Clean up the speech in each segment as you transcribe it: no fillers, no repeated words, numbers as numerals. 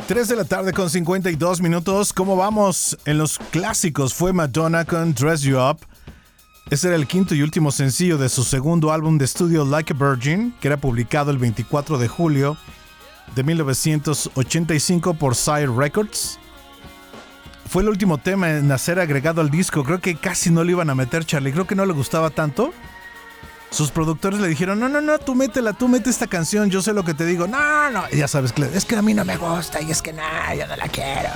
3 de la tarde con 52 minutos. ¿Cómo vamos? En los clásicos fue Madonna con Dress You Up. Ese era el quinto y último sencillo de su segundo álbum de estudio Like a Virgin, que era publicado el 24 de julio de 1985 por Sire Records. Fue el último tema en ser agregado al disco. Creo que casi no lo iban a meter, Charlie. Creo que no le gustaba tanto. Sus productores le dijeron, no, tú mete esta canción, yo sé lo que te digo. No, y ya sabes, es que a mí no me gusta y es que yo no la quiero.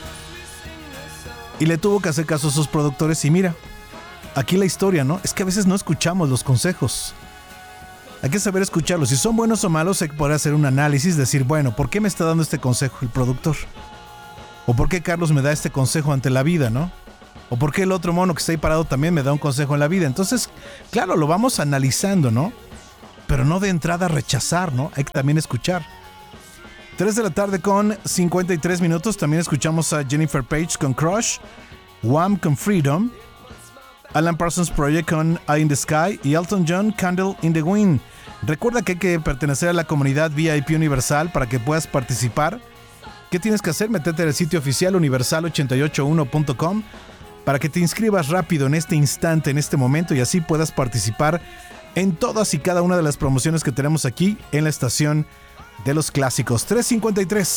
Y le tuvo que hacer caso a sus productores y mira, aquí la historia, ¿no? Es que a veces no escuchamos los consejos. Hay que saber escucharlos. Si son buenos o malos, hay que poder hacer un análisis, decir, bueno, ¿por qué me está dando este consejo el productor? ¿O por qué Carlos me da este consejo ante la vida, no? ¿O por qué el otro mono que está ahí parado también me da un consejo en la vida? Entonces, claro, lo vamos analizando, ¿no? Pero no de entrada rechazar, ¿no? Hay que también escuchar. 3 de la tarde con 53 minutos. También escuchamos a Jennifer Page con Crush, Wham con Freedom, Alan Parsons Project con Eye in the Sky y Elton John, Candle in the Wind. Recuerda que hay que pertenecer a la comunidad VIP Universal para que puedas participar. ¿Qué tienes que hacer? Métete al sitio oficial universal881.com para que te inscribas rápido en este instante, en este momento, y así puedas participar en todas y cada una de las promociones que tenemos aquí en la estación de los clásicos. 353.